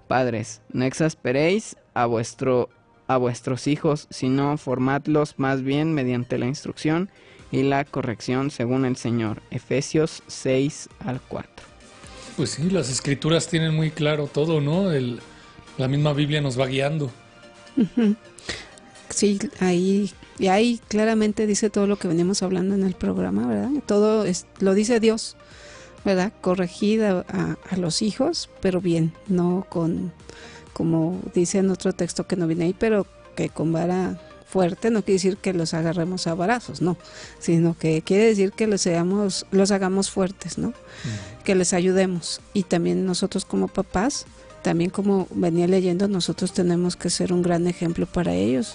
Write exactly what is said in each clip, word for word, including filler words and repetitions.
Padres, no exasperéis a vuestro a vuestros hijos, sino formadlos más bien mediante la instrucción y la corrección según el Señor. Efesios seis al cuatro. Pues sí, las escrituras tienen muy claro todo, ¿no? El, la misma Biblia nos va guiando. Uh-huh. Sí, ahí, y ahí claramente dice todo lo que venimos hablando en el programa, ¿verdad? Todo es, lo dice Dios, ¿verdad? Corregid a, a, a los hijos, pero bien, no con, como dice en otro texto que no viene ahí, pero que con vara fuerte, no quiere decir que los agarremos a varazos, no, sino que quiere decir que los, seamos, los hagamos fuertes, ¿no? Mm. Que les ayudemos. Y también nosotros como papás, también como venía leyendo, nosotros tenemos que ser un gran ejemplo para ellos,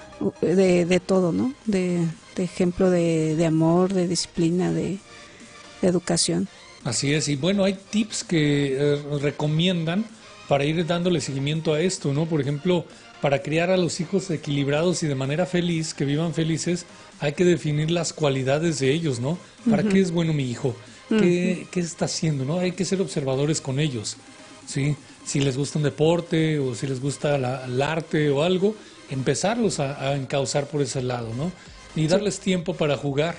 de, de todo, ¿no? De, de ejemplo de, de amor, de disciplina, de, de educación. Así es, y bueno, hay tips que eh, recomiendan para ir dándole seguimiento a esto, ¿no? Por ejemplo, para criar a los hijos equilibrados y de manera feliz, que vivan felices, hay que definir las cualidades de ellos, ¿no? ¿Para uh-huh. qué es bueno mi hijo? ¿Qué, uh-huh. ¿Qué está haciendo, no? Hay que ser observadores con ellos, ¿sí? Si les gusta un deporte o si les gusta la, el arte o algo, empezarlos a, a encauzar por ese lado, ¿no? Y darles sí. tiempo para jugar,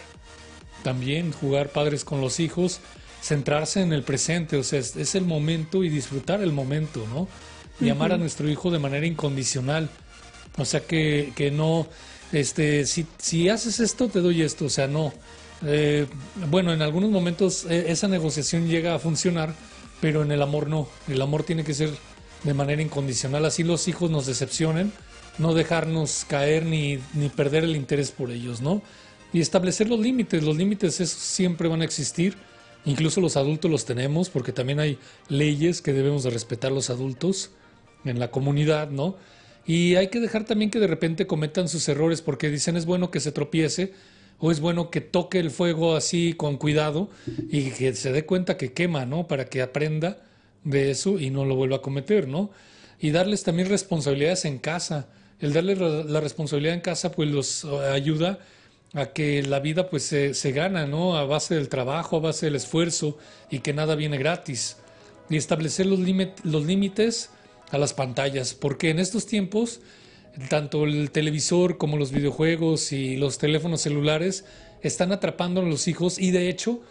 también jugar padres con los hijos, centrarse en el presente, o sea, es, es el momento y disfrutar el momento, ¿no? Y uh-huh. amar a nuestro hijo de manera incondicional, o sea, que, que no, este, si, si haces esto, te doy esto, o sea, no. Eh, bueno, en algunos momentos eh, esa negociación llega a funcionar, pero en el amor no. El amor tiene que ser de manera incondicional, así los hijos nos decepcionen, no dejarnos caer ni, ni perder el interés por ellos, ¿no? Y establecer los límites, los límites esos siempre van a existir, incluso los adultos los tenemos, porque también hay leyes que debemos de respetar los adultos en la comunidad, ¿no? Y hay que dejar también que de repente cometan sus errores, porque dicen es bueno que se tropiece, o es bueno que toque el fuego así con cuidado y que se dé cuenta que quema, ¿no? Para que aprenda de eso y no lo vuelva a cometer, ¿no? Y darles también responsabilidades en casa. El darles la responsabilidad en casa pues los ayuda a que la vida pues se, se gana, ¿no? A base del trabajo, a base del esfuerzo y que nada viene gratis. Y establecer los, límit, los límites a las pantallas, porque en estos tiempos tanto el televisor como los videojuegos y los teléfonos celulares están atrapando a los hijos y de hecho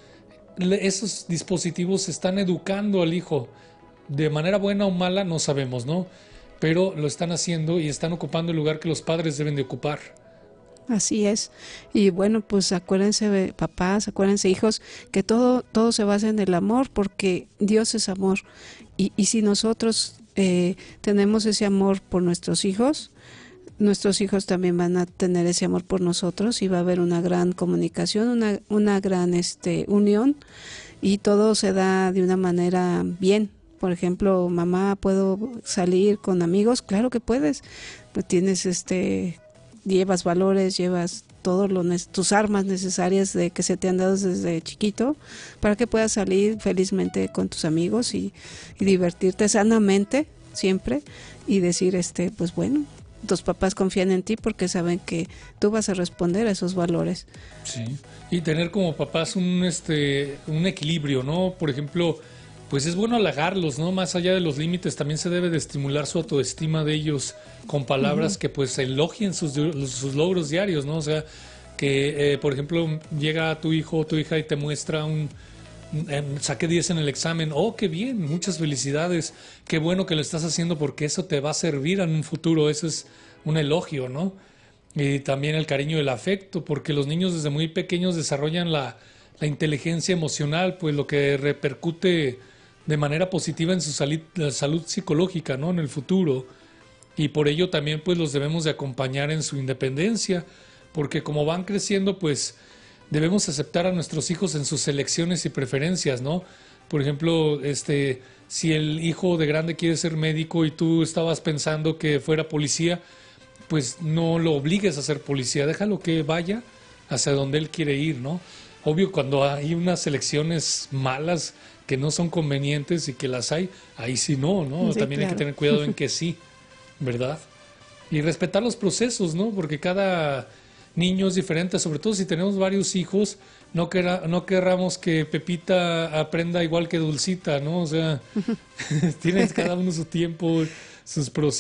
esos dispositivos están educando al hijo de manera buena o mala, no sabemos, ¿no? Pero lo están haciendo y están ocupando el lugar que los padres deben de ocupar. Así es. Y bueno, pues acuérdense, papás, acuérdense, hijos, que todo, todo se basa en el amor, porque Dios es amor. Y, y si nosotros eh, tenemos ese amor por nuestros hijos, nuestros hijos también van a tener ese amor por nosotros y va a haber una gran comunicación, una, una gran este, unión, y todo se da de una manera bien. Por ejemplo, mamá, ¿puedo salir con amigos? Claro que puedes. Pues tienes este... llevas valores, llevas todos los tus armas necesarias de que se te han dado desde chiquito para que puedas salir felizmente con tus amigos y, y divertirte sanamente siempre y decir este pues bueno, tus papás confían en ti porque saben que tú vas a responder a esos valores. Sí, y tener como papás un este un equilibrio, ¿no? Por ejemplo, pues es bueno halagarlos, ¿no? Más allá de los límites, también se debe de estimular su autoestima de ellos con palabras uh-huh. que pues elogien sus, sus logros diarios, ¿no? O sea, que eh, por ejemplo llega tu hijo o tu hija y te muestra un, un saqué diez en el examen, oh, qué bien, muchas felicidades, qué bueno que lo estás haciendo porque eso te va a servir en un futuro, eso es un elogio, ¿no? Y también el cariño y el afecto, porque los niños desde muy pequeños desarrollan la, la inteligencia emocional, pues lo que repercute de manera positiva en su salud, salud psicológica, ¿no? En el futuro. Y por ello también pues los debemos de acompañar en su independencia, porque como van creciendo pues debemos aceptar a nuestros hijos en sus elecciones y preferencias, ¿no? Por ejemplo, este, si el hijo de grande quiere ser médico y tú estabas pensando que fuera policía, pues no lo obligues a ser policía, déjalo que vaya hacia donde él quiere ir, ¿no? Obvio, cuando hay unas elecciones malas que no son convenientes y que las hay, ahí sí no, ¿no? Sí, También claro. Hay que tener cuidado en que sí, ¿verdad? Y respetar los procesos, ¿no? Porque cada, niños diferentes, sobre todo si tenemos varios hijos, no, quera, no querramos que Pepita aprenda igual que Dulcita, ¿no? O sea, tienen cada uno su tiempo, sus procesos.